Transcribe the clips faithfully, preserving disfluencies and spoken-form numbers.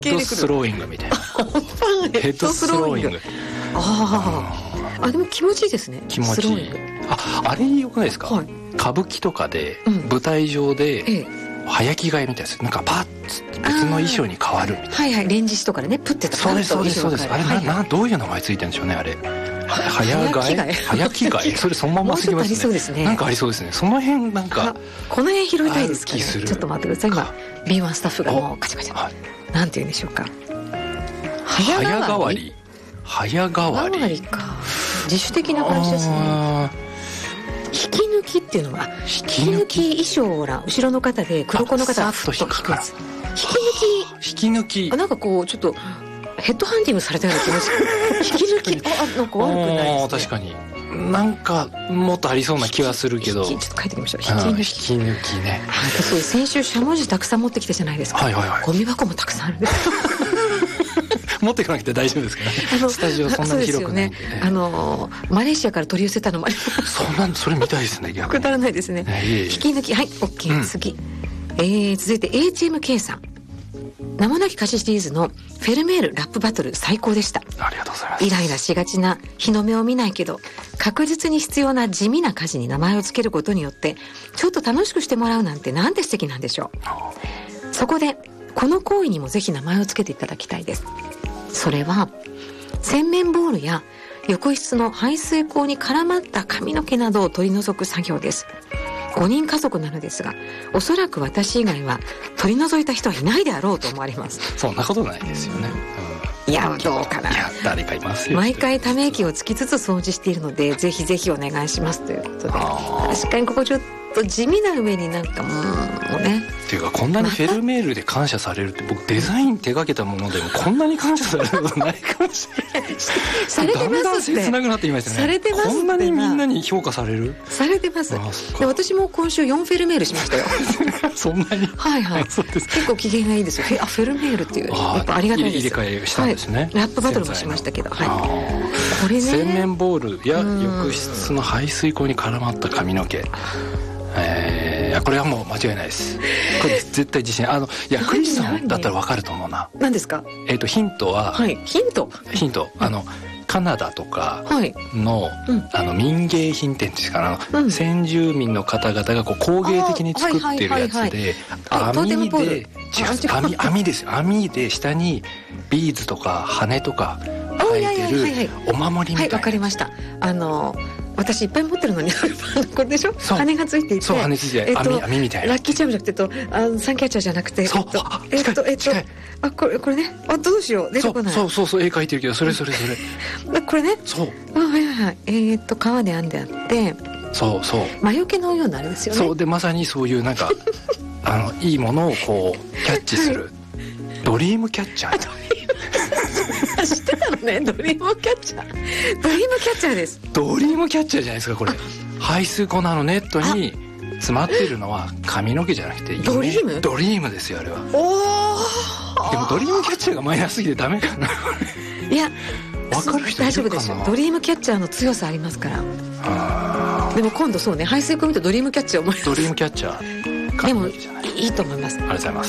ヘッドスローイングみたいなヘッドスローイング、ああ、あでも気持ちいいですね。 気持ちいい。あ、あれよくないですか、はい、歌舞伎とかで、うん、舞台上で、ええ、早着替えみたいなやつ、なんかパッつって別の衣装に変わるみたいな、 はいはい、連日とかでね、プッてとか、 そうですそうですそうです。あれ、はいはい、ななどういう名前ついてるんでしょうね、あれ。早替え、早着替え、それそのまますぎますね。もうちょっとありそうですね。なんかありそうですね。その辺なんかこの辺拾いたいですけど、ね、ちょっと待ってください。今 ビーワン スタッフがもうカチャカチャ、はい、なんて言うんでしょうか。 早変わり、早変わりか、自主的な感じですね。引き抜きっていうのは引き抜き衣装ら後ろの方で黒子の方がふっと引くやつ。 引き抜き、 あ、なんかこうちょっとヘッドハンティングされたような気持ち。引き抜き、あ、なんか悪くないですね。 確かになんかもっとありそうな気はするけど、 ちょっと書いてみましょう。引き抜き、 引き抜きね。 あ、そう、先週しゃもじたくさん持ってきたじゃないですか。はいはいはい。ゴミ箱もたくさんあるんです持っていかなくて大丈夫ですかね。あのスタジオそんなに広くないんで、ね、 あのマレーシアから取り寄せたのもあります。 そうなん、それみたいですね。逆にくだらないですね。えー、引き抜き、はい、 OK、うん、次、えー、続いて エイチエムケー さん、名もなき歌詞シリーズのフェルメールラップバトル最高でした。 ありがとうございます。 イライラしがちな日の目を見ないけど確実に必要な地味な歌詞に名前を付けることによってちょっと楽しくしてもらうなんてなんて素敵なんでしょう。そこでこの行為にもぜひ名前を付けていただきたいです。それは洗面ボールや浴室の排水口に絡まった髪の毛などを取り除く作業です。ごにん家族なのですが、おそらく私以外は取り除いた人はいないであろうと思われます。 そんなことないですよね、 うん、いやどうかな。いや誰かいますよ。 毎回ため息をつきつつ掃除しているのでぜひぜひお願いしますということで、確かにここちょっと地味な上になんかもうね、 っていうかこんなにフェルメールで感謝されるって、僕デザイン手掛けたものでもこんなに感謝されることないかもしれないされてますって、だんだん切なくなってきましたね。 されてますって、 こんなにみんなに評価される。 されてます。で私も今週よんフェルメールしましたよそんなに。 はいはい、そうです。結構機嫌がいいですよ。あ、フェルメールっていうやっぱありがたいです。 入れ替えしたんですね、はい、 ラップバトルもしましたけど、はい、これね、 洗面ボールや浴室の排水口に絡まった髪の毛、えー、これはもう間違いないです。これ絶対自信あの、いやクリスさんだったら分かると思うな。 何ですか。 えっとヒントは、 はい、ヒントヒント、あのカナダとかの、はい、うん、あの民芸品店ですか、あの、うん、先住民の方々がこう工芸的に作ってるやつで、網で、違う網網ですよ。網で下にビーズとか羽とか生えてるお守りみたいな。はい、 わかりました。あの私いっぱい持ってるのにこれでしょ、羽がついていて、 そう羽ついて、えっと、網, 網みたいな。 ラッキーチャームじゃなくて、えっと、あサンキャッチャーじゃなくて、 そう、 えっとえっと、えっと、あこれこれね、あどうしよう出てこない。 そうそうそう絵描いてるけど、それそれそれこれね、 そう、 あはいはいはい、えー、っと革で編んであって、 そうそう魔除けのようなあれですよね。 そうでまさにそういうなんかあのいいものをこうキャッチする、はい、ドリームキャッチャー知ってたのね、ドリームキャッチャー、ドリームキャッチャーです。 ドリームキャッチャーじゃないですかこれ。排水口のあのネットに詰まってるのは髪の毛じゃなくてドリームドリームですよあれは。 おでもドリームキャッチャーがマイナスすぎてダメかな。 いや分かる人いるかな。 大丈夫ですよ、ドリームキャッチャーの強さありますから。あでも今度そうね、排水口見てドリームキャッチャー思います。 ドリームキャッチャーでもいいと思います。 ありがとうございます。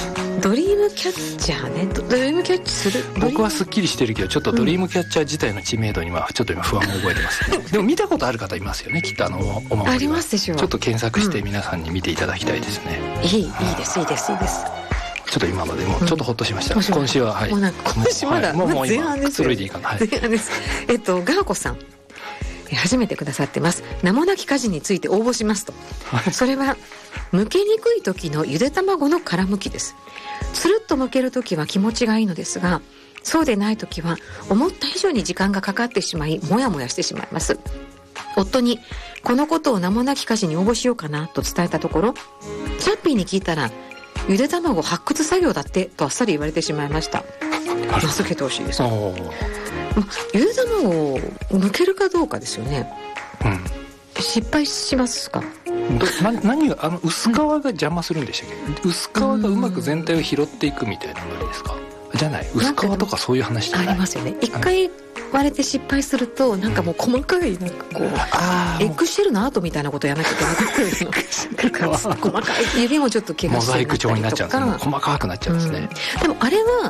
ドリームキャッチャーね、ドリームキャッチする。 僕はすっきりしてるけどちょっとドリームキャッチャー自体の知名度にはちょっと今不安を覚えてます、ね、でも見たことある方いますよねきっと、あのお守りはありますでしょう。 ちょっと検索して皆さんに見ていただきたいですね、 うん、いいいいですいいですいいです。 ちょっと今までもうちょっとホッとしました、うん、今週は、はい、 もうなんか今週まだ、はい、 もうもう今前半ですよ。 くつろいでいいかな、はい、 前半です。えっとガーコさん初めてくださってます。名もなき家事について応募しますと、はい、それは剥けにくい時のゆで卵の殻むきです。つるっと剥ける時は気持ちがいいのですが、そうでない時は思った以上に時間がかかってしまいモヤモヤしてしまいます。夫にこのことを名もなき家事に応募しようかなと伝えたところ、チャッピーに聞いたらゆで卵発掘作業だってとあっさり言われてしまいました。名付けてほしいです。ま、ゆで卵を剥けるかどうかですよね、うん、失敗しますか。 どな何があの薄皮が邪魔するんでしたっけ、薄皮がうまく全体を拾っていくみたいなのですか、じゃない、薄皮とかそういう話じゃない。 ありますよね。一回割れて失敗するとなんかもう細かいなんかこう、うん、エッグシェルの跡みたいなことやらなきゃいけなくて細かい指もちょっと怪我してなったりとかモザイク調になっちゃうんですね。細かくなっちゃうんですね、 うん、でもあれは